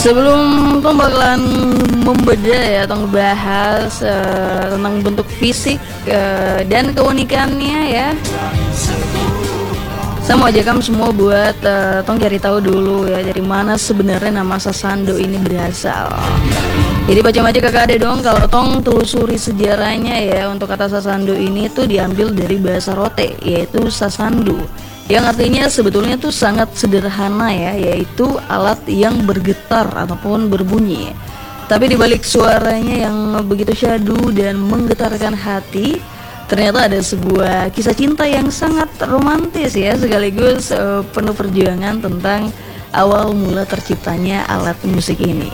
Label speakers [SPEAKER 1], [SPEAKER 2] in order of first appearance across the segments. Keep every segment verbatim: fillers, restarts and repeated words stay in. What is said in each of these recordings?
[SPEAKER 1] Sebelum Tong bakalan membedah ya, Tong bahas uh, tentang bentuk fisik uh, dan keunikannya ya. Saya mau ajakam semua buat uh, Tong cari tahu dulu ya, dari mana sebenarnya nama Sasando ini berasal. Jadi baca-baca kakak ada dong, kalau Tong telusuri sejarahnya ya, untuk kata Sasando ini tuh diambil dari bahasa Rote, yaitu sasandu, yang artinya sebetulnya tuh sangat sederhana ya, yaitu alat yang bergetar ataupun berbunyi. Tapi dibalik suaranya yang begitu syahdu dan menggetarkan hati, ternyata ada sebuah kisah cinta yang sangat romantis ya, sekaligus uh, penuh perjuangan tentang awal mula terciptanya alat musik ini.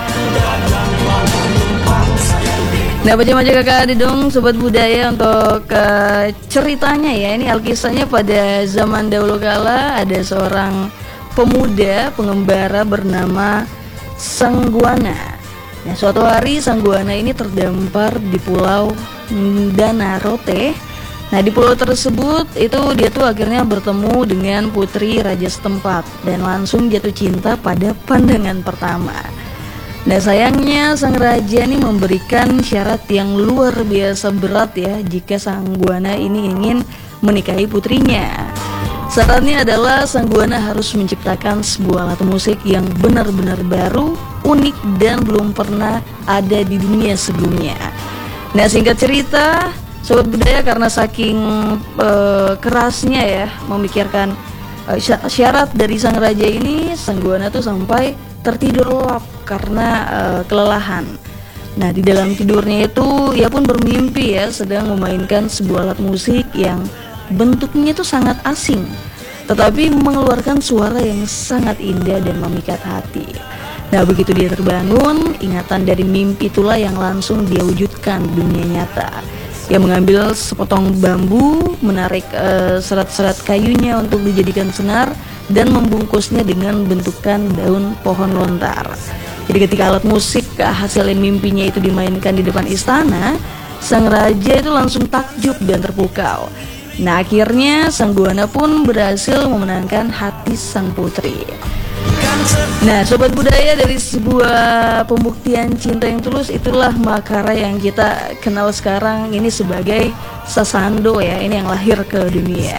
[SPEAKER 1] Nah, baca-baca kakak ada dong sobat budaya untuk uh, ceritanya ya. Ini alkisahnya pada zaman dahulu kala, ada seorang pemuda pengembara bernama Sangguana. Nah, suatu hari Sangguana ini terdampar di pulau Danarote. Nah, di pulau tersebut itu dia tuh akhirnya bertemu dengan putri raja setempat dan langsung jatuh cinta pada pandangan pertama. Nah, sayangnya sang raja ini memberikan syarat yang luar biasa berat ya, jika Sangguana ini ingin menikahi putrinya. Syaratnya adalah Sangguana harus menciptakan sebuah alat musik yang benar-benar baru, unik, dan belum pernah ada di dunia sebelumnya. Nah, singkat cerita, sobat budaya, karena saking uh, kerasnya ya memikirkan uh, syarat dari sang raja ini, Sangguana tuh sampai tertidur lelap karena uh, kelelahan. Nah, di dalam tidurnya itu ia pun bermimpi ya, sedang memainkan sebuah alat musik yang bentuknya itu sangat asing, tetapi mengeluarkan suara yang sangat indah dan memikat hati. Nah, begitu dia terbangun, ingatan dari mimpi itulah yang langsung dia wujudkan di dunia nyata. Ia mengambil sepotong bambu, menarik uh, serat-serat kayunya untuk dijadikan senar, dan membungkusnya dengan bentukan daun pohon lontar. Jadi ketika alat musik hasil mimpinya itu dimainkan di depan istana, sang raja itu langsung takjub dan terpukau. Nah, akhirnya Sangguana pun berhasil memenangkan hati sang putri. Nah, sobat budaya, dari sebuah pembuktian cinta yang tulus, itulah Makara yang kita kenal sekarang ini sebagai Sasando ya, ini yang lahir ke dunia.